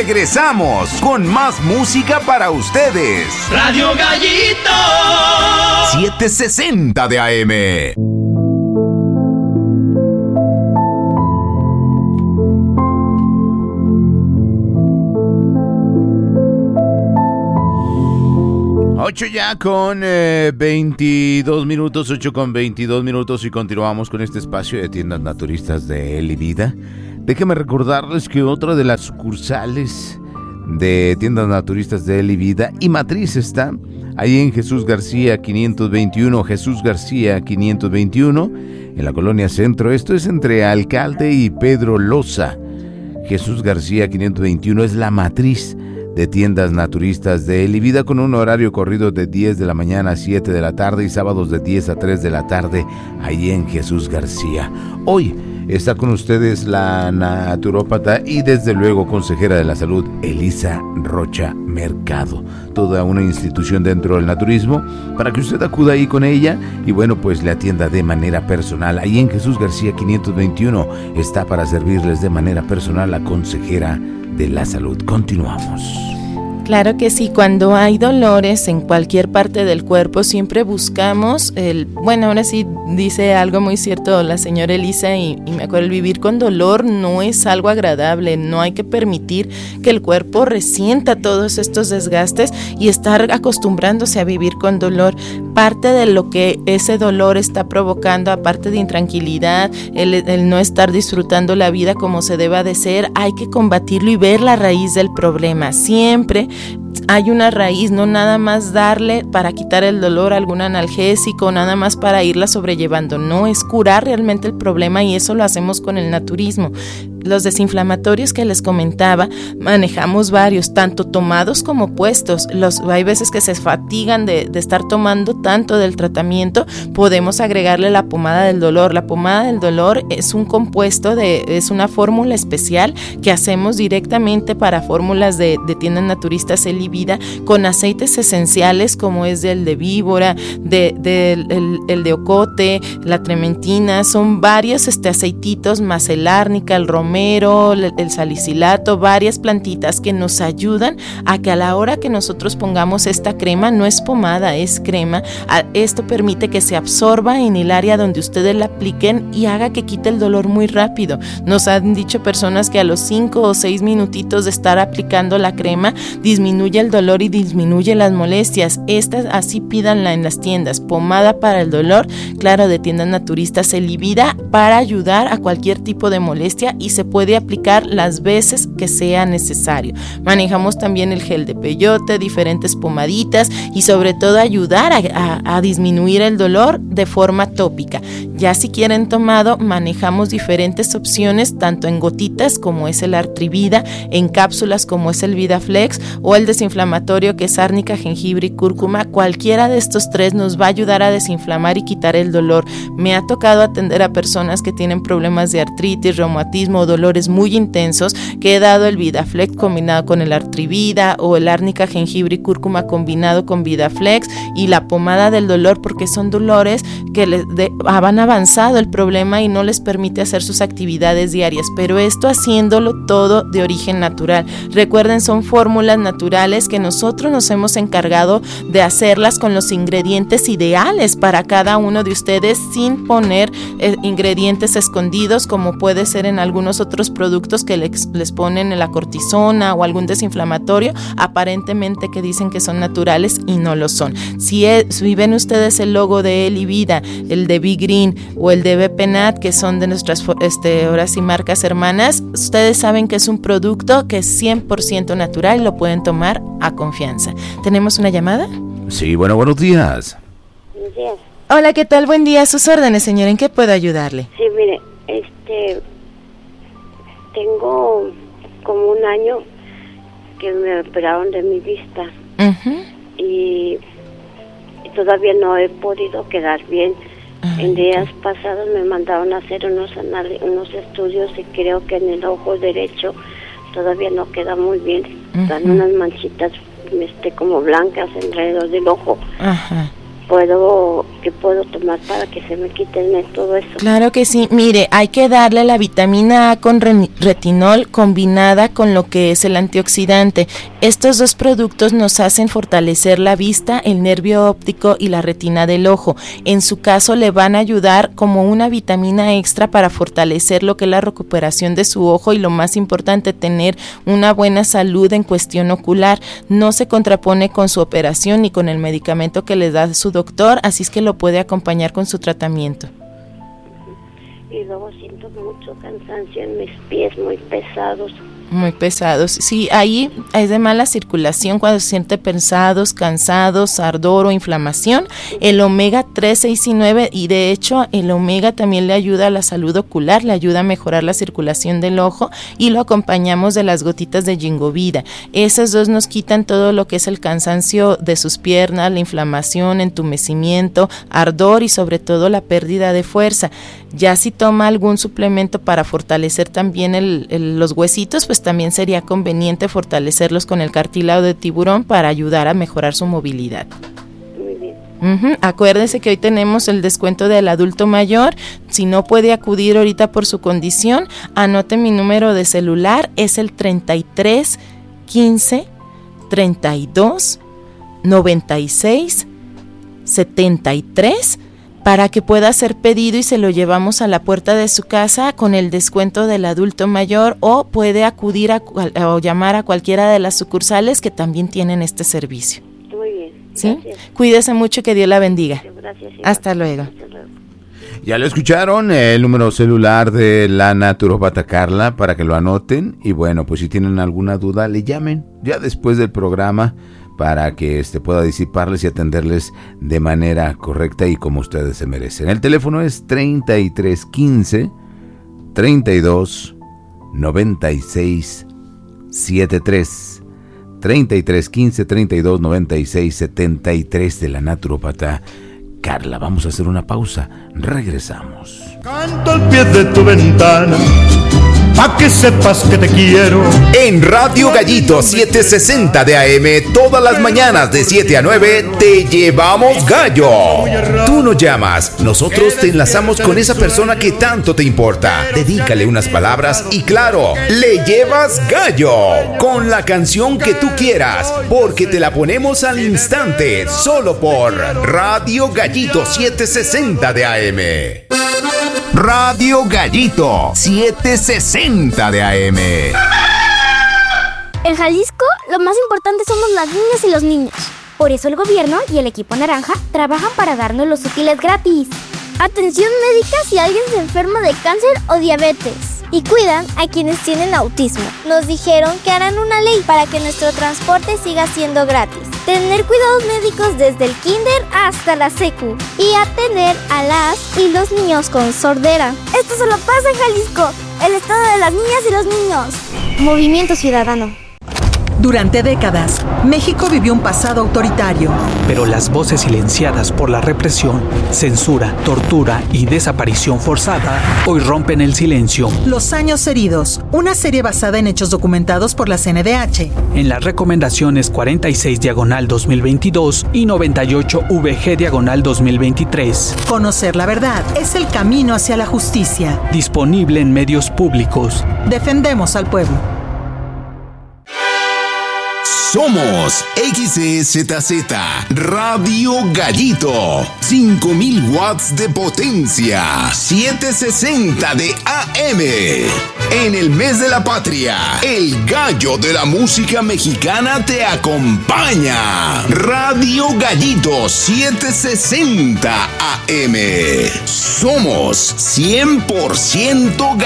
Regresamos con más música para ustedes. Radio Gallito 760 de AM. Ocho ya con 22 minutos, 8 con 22 minutos y continuamos con este espacio de tiendas naturistas de Él y Vida. Déjenme recordarles que otra de las sucursales de tiendas naturistas de Él y Vida y matriz está ahí en Jesús García 521, en la colonia Centro. Esto es entre Alcalde y Pedro Loza. Jesús García 521 es la matriz de tiendas naturistas de Él y Vida, con un horario corrido de 10 de la mañana a 7 de la tarde y sábados de 10 a 3 de la tarde, ahí en Jesús García. Hoy está con ustedes la naturópata y desde luego consejera de la salud, Elisa Rocha Mercado. Toda una institución dentro del naturismo para que usted acuda ahí con ella y bueno, pues le atienda de manera personal. Ahí en Jesús García 521 está para servirles de manera personal la consejera de la salud. Continuamos. Claro que sí, cuando hay dolores en cualquier parte del cuerpo siempre buscamos ahora sí dice algo muy cierto la señora Elisa y me acuerdo, el vivir con dolor no es algo agradable, no hay que permitir que el cuerpo resienta todos estos desgastes y estar acostumbrándose a vivir con dolor. Parte de lo que ese dolor está provocando, aparte de intranquilidad, el no estar disfrutando la vida como se deba de ser, hay que combatirlo y ver la raíz del problema. Siempre hay una raíz, no nada más darle para quitar el dolor algún analgésico, nada más para irla sobrellevando, no, es curar realmente el problema y eso lo hacemos con el naturismo. Los desinflamatorios que les comentaba, manejamos varios, tanto tomados como puestos. Hay veces que se fatigan de estar tomando tanto del tratamiento, podemos agregarle la pomada del dolor. La pomada del dolor es un compuesto, es una fórmula especial que hacemos directamente para fórmulas de tiendas naturistas Él y Vida, con aceites esenciales como es el de víbora, el de ocote, la trementina, son varios aceititos, más el árnica, el romero, el salicilato, varias plantitas que nos ayudan a que a la hora que nosotros pongamos esta crema, no es pomada, es crema, esto permite que se absorba en el área donde ustedes la apliquen y haga que quite el dolor muy rápido. Nos han dicho personas que a los 5 o 6 minutitos de estar aplicando la crema disminuye el dolor y disminuye las molestias. Estas así pídanla en las tiendas, pomada para el dolor, claro, de tiendas naturistas Él y Vida, para ayudar a cualquier tipo de molestia y se puede aplicar las veces que sea necesario. Manejamos también el gel de peyote, diferentes pomaditas y sobre todo ayudar a disminuir el dolor de forma tópica. Ya si quieren tomado, manejamos diferentes opciones, tanto en gotitas como es el Artrivida, en cápsulas como es el VidaFlex o el desinflamatorio que es árnica, jengibre y cúrcuma. Cualquiera de estos tres nos va a ayudar a desinflamar y quitar el dolor. Me ha tocado atender a personas que tienen problemas de artritis, reumatismo o dolores muy intensos, que he dado el VidaFlex combinado con el Artrivida o el árnica, jengibre y cúrcuma combinado con VidaFlex y la pomada del dolor, porque son dolores que han avanzado el problema y no les permite hacer sus actividades diarias, pero esto haciéndolo todo de origen natural. Recuerden, son fórmulas naturales que nosotros nos hemos encargado de hacerlas con los ingredientes ideales para cada uno de ustedes, sin poner ingredientes escondidos como puede ser en algunos otros productos que les ponen la cortisona o algún desinflamatorio aparentemente que dicen que son naturales y no lo son. Si ven ustedes el logo de Él y Vida, el de Big Green o el de BPNAT, que son de nuestras ahora sí marcas hermanas, ustedes saben que es un producto que es 100% natural y lo pueden tomar a confianza. ¿Tenemos una llamada? Sí, buenos días. Buenos días. Hola, ¿qué tal? Buen día. A sus órdenes, señora. ¿En qué puedo ayudarle? Sí, mire, tengo como un año que me operaron de mi vista. Uh-huh. y todavía no he podido quedar bien. En días pasados me mandaron a hacer unos estudios y creo que en el ojo derecho todavía no queda muy bien. Están unas manchitas como blancas alrededor del ojo. Ajá. ¿Puedo que puedo tomar para que se me quiten todo eso? Claro que sí, mire, hay que darle la vitamina A con retinol combinada con lo que es el antioxidante. Estos dos productos nos hacen fortalecer la vista, el nervio óptico y la retina del ojo. En su caso le van a ayudar como una vitamina extra para fortalecer lo que es la recuperación de su ojo y lo más importante, tener una buena salud en cuestión ocular. No se contrapone con su operación ni con el medicamento que le da su doctor, así es que lo puede acompañar con su tratamiento. Y luego siento mucho cansancio en mis pies, muy pesados. Muy pesados, sí, ahí es de mala circulación cuando se siente pesados, cansados, ardor o inflamación. El omega 3, 6 y 9, y de hecho el omega también le ayuda a la salud ocular, le ayuda a mejorar la circulación del ojo y lo acompañamos de las gotitas de Gingovida. Esas dos nos quitan todo lo que es el cansancio de sus piernas, la inflamación, entumecimiento, ardor y sobre todo la pérdida de fuerza. Ya si toma algún suplemento para fortalecer también los huesitos, pues también sería conveniente fortalecerlos con el cartílago de tiburón para ayudar a mejorar su movilidad. Muy bien. Acuérdese que hoy tenemos el descuento del adulto mayor. Si no puede acudir ahorita por su condición, anote mi número de celular, es el 33 15 32 96 73, para que pueda hacer pedido y se lo llevamos a la puerta de su casa con el descuento del adulto mayor, o puede acudir o llamar a cualquiera de las sucursales que también tienen este servicio. Muy bien. ¿Sí? Gracias. Cuídese mucho, que Dios la bendiga. Gracias. Hasta luego. Hasta luego. Ya lo escucharon, el número celular de la naturópata Carla para que lo anoten. Y bueno, pues si tienen alguna duda, le llamen ya después del programa para que pueda disiparles y atenderles de manera correcta y como ustedes se merecen. El teléfono es 3315 32 96 73. 3315 32 96 73 de la naturópata Carla. Vamos a hacer una pausa. Regresamos. Canto al pie de tu ventana, pa' que sepas que te quiero. En Radio Gallito 760 de AM, todas las mañanas de 7 a 9, te llevamos gallo. Tú nos llamas, nosotros te enlazamos con esa persona que tanto te importa. Dedícale unas palabras y claro, le llevas gallo con la canción que tú quieras, porque te la ponemos al instante, solo por Radio Gallito 760 de AM. Radio Gallito 760 de AM. En Jalisco, lo más importante somos las niñas y los niños. Por eso el gobierno y el equipo naranja trabajan para darnos los útiles gratis. Atención médica si alguien se enferma de cáncer o diabetes. Y cuidan a quienes tienen autismo. Nos dijeron que harán una ley para que nuestro transporte siga siendo gratis. Tener cuidados médicos desde el kinder hasta la secu. Y atender a las y los niños con sordera. Esto solo pasa en Jalisco, el estado de las niñas y los niños. Movimiento Ciudadano. Durante décadas, México vivió un pasado autoritario. Pero las voces silenciadas por la represión, censura, tortura y desaparición forzada hoy rompen el silencio. Los años heridos, una serie basada en hechos documentados por la CNDH. En las recomendaciones 46/2022 y 98/VG/2023. Conocer la verdad es el camino hacia la justicia. Disponible en medios públicos. Defendemos al pueblo. Somos XEZZ Radio Gallito, 5000 watts de potencia, 760 de AM. En el mes de la patria, el gallo de la música mexicana te acompaña. Radio Gallito 760 AM. Somos 100%